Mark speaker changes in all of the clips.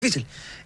Speaker 1: difícil.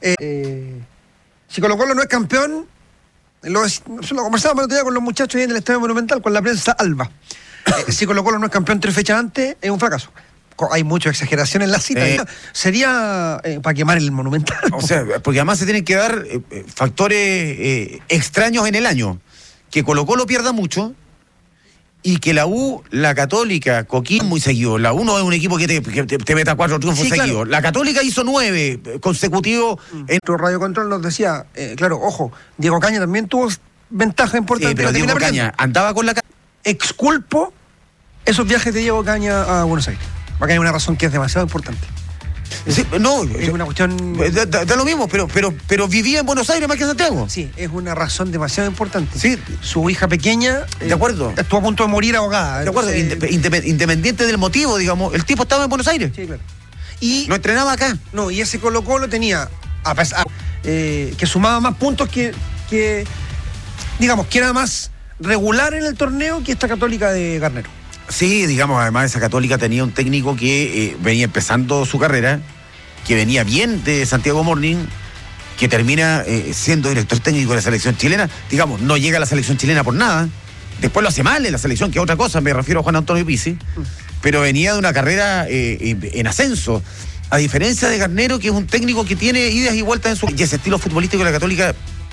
Speaker 1: Si Colo-Colo no es campeón, lo conversábamos el otro día con los muchachos ahí en el Estadio Monumental, con la prensa alba. Si Colo-Colo no es campeón 3 fechas antes, es un fracaso. Hay mucha exageración en la cita. Sería para quemar el Monumental.
Speaker 2: O sea, porque además se tienen que dar factores extraños en el año. Que Colo-Colo pierda mucho y que la U, la Católica, Coquimbo muy seguido. La U no es un equipo que te meta 4 triunfos seguidos. Claro. La Católica hizo 9 consecutivos.
Speaker 1: Tu Radio Control nos decía, claro, ojo, Diego Caña también tuvo ventaja importante.
Speaker 2: Sí, pero Diego Caña andaba con la...
Speaker 1: Exculpo esos viajes de Diego Caña a Buenos Aires. Acá hay una razón que es demasiado importante.
Speaker 2: Sí, no,
Speaker 1: es una cuestión...
Speaker 2: Da lo mismo, pero vivía en Buenos Aires más que en Santiago.
Speaker 1: Sí, es una razón demasiado importante.
Speaker 2: Sí.
Speaker 1: Su hija pequeña...
Speaker 2: De acuerdo.
Speaker 1: Estuvo a punto de morir ahogada.
Speaker 2: De acuerdo, independiente del motivo, digamos, el tipo estaba en Buenos Aires.
Speaker 1: Sí, claro. Y
Speaker 2: no entrenaba acá.
Speaker 1: No, y ese Colo-Colo tenía, a pesar, que sumaba más puntos que digamos, que era más regular en el torneo que esta Católica de Garnero.
Speaker 2: Sí, digamos, además esa Católica tenía un técnico que venía empezando su carrera, que venía bien de Santiago Morning, que termina siendo director técnico de la selección chilena. Digamos, no llega a la selección chilena por nada. Después lo hace mal en la selección, que es otra cosa, me refiero a Juan Antonio Pizzi. Pero venía de una carrera en ascenso. A diferencia de Garnero, que es un técnico que tiene idas y vueltas en su... Y ese estilo futbolístico de la Católica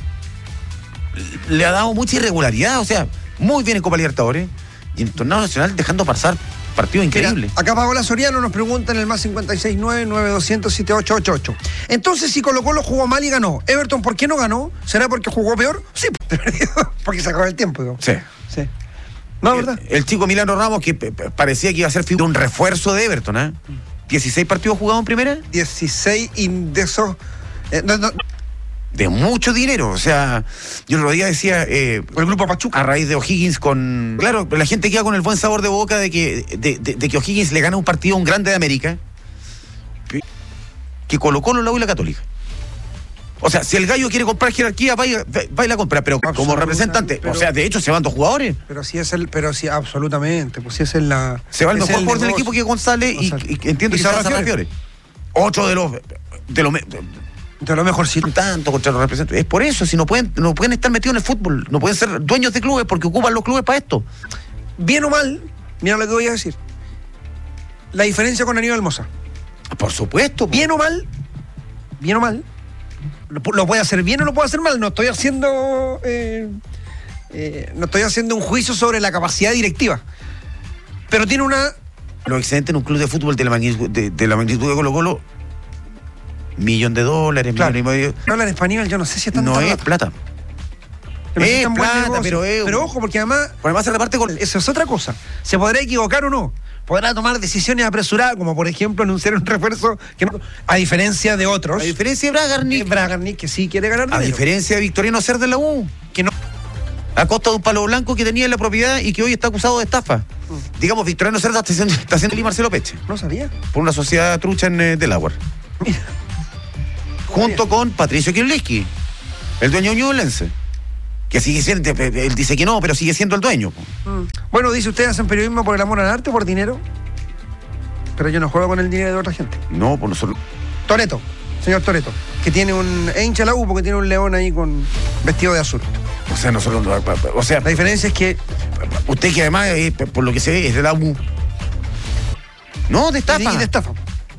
Speaker 2: le ha dado mucha irregularidad. O sea, muy bien en Copa Libertadores. Y en el torneo nacional dejando pasar partidos increíbles.
Speaker 1: Mira, acá Paola Soriano nos pregunta en el más 569-9200-7888. Entonces, si Colo-Colo jugó mal y ganó, Everton, ¿por qué no ganó? ¿Será porque jugó peor? Sí, porque se acabó el tiempo. Digo.
Speaker 2: Sí.
Speaker 1: No, ¿verdad?
Speaker 2: El chico Milano Ramos, que parecía que iba a ser un refuerzo de Everton, ¿eh? 16 partidos jugados en primera.
Speaker 1: 16 de esos...
Speaker 2: De mucho dinero, o sea, yo el otro día decía el grupo Pachuca a raíz de O'Higgins con... Claro, la gente queda con el buen sabor de boca de que O'Higgins le gana un partido a un grande de América, que Colo-Colo, la U y la Católica. O sea, si el gallo quiere comprar jerarquía, va y la compra, pero como representante, o sea, de hecho se van 2 jugadores.
Speaker 1: Pero sí, absolutamente, pues sí es la...
Speaker 2: Se va el mejor jugador del equipo, que es González, y entiendo que se va Fiore. Otro de los mejorcitos. Tanto contra los representantes. Es por eso, si no pueden estar metidos en el fútbol, no pueden ser dueños de clubes porque ocupan los clubes para esto.
Speaker 1: Bien o mal, mira lo que voy a decir. La diferencia con Aníbal Mosa.
Speaker 2: Por supuesto.
Speaker 1: Bien o mal, lo puede hacer bien o lo puede hacer mal. No estoy haciendo un juicio sobre la capacidad directiva. Pero tiene una...
Speaker 2: Los excedentes en un club de fútbol de la magnitud de Colo-Colo, $1 millón, claro. $1,5 millones.
Speaker 1: Hablan español, yo no sé si están...
Speaker 2: No es plata. Es plata, pero
Speaker 1: ojo, porque además
Speaker 2: se reparte con...
Speaker 1: Eso es otra cosa. ¿Se podrá equivocar o no? Podrá tomar decisiones apresuradas, como por ejemplo anunciar un refuerzo que no, a diferencia de otros.
Speaker 2: A diferencia de
Speaker 1: Bragarnik, que sí quiere ganar dinero.
Speaker 2: A diferencia de Victoriano Ser de la U, que no... A costa de un palo blanco que tenía en la propiedad y que hoy está acusado de estafa. Digamos, Victoriano Cerda está haciendo el Marcelo Peche.
Speaker 1: No sabía.
Speaker 2: Por una sociedad trucha en Delaware. Junto con Patricio Kirliski, el dueño ñublense. Que sigue siendo, él dice que no, pero sigue siendo el dueño.
Speaker 1: Bueno, dice, ¿ustedes hacen periodismo por el amor al arte o por dinero? Pero yo no juego con el dinero de otra gente.
Speaker 2: No, por nosotros.
Speaker 1: Señor Toretto, que tiene hincha la U porque tiene un león ahí con vestido de azul.
Speaker 2: O sea, nosotros,
Speaker 1: la diferencia es que
Speaker 2: usted, que además, por lo que se ve, es de la U. No, de estafa.
Speaker 1: Y de estafa.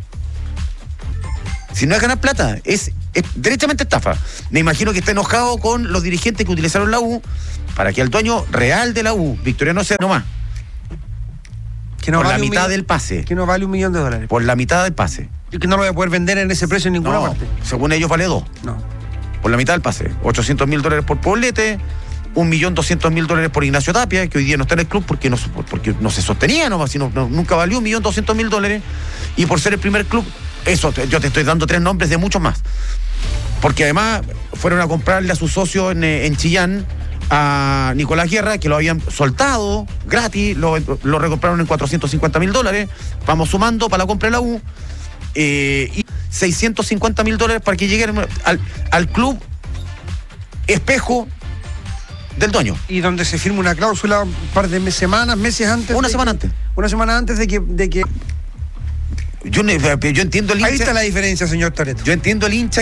Speaker 2: Si no es ganar plata, es derechamente estafa. Me imagino que está enojado con los dirigentes que utilizaron la U para que el dueño real de la U, Victoriano Ser, no más.
Speaker 1: Que no
Speaker 2: por
Speaker 1: vale
Speaker 2: la mitad del pase.
Speaker 1: Que no vale $1 millón.
Speaker 2: Por la mitad del pase.
Speaker 1: Y que no lo voy a poder vender en ese precio en ninguna parte.
Speaker 2: Según ellos vale 2.
Speaker 1: No.
Speaker 2: Por la mitad del pase. $800,000 por Poblete, $1,200,000 por Ignacio Tapia, que hoy día no está en el club porque no se sostenía nomás, sino nunca valió $1,200,000. Y por ser el primer club, eso, yo te estoy dando 3 nombres de muchos más. Porque además fueron a comprarle a su socio en Chillán, a Nicolás Guerra, que lo habían soltado gratis, lo recompraron en $450,000. Vamos sumando para la compra de la U. Y $650,000 para que lleguen al club espejo del dueño.
Speaker 1: Y donde se firma una cláusula un par de meses antes.
Speaker 2: Una semana antes
Speaker 1: de que
Speaker 2: Yo entiendo el hincha.
Speaker 1: Ahí está la diferencia, señor Toretto.
Speaker 2: Yo entiendo el hincha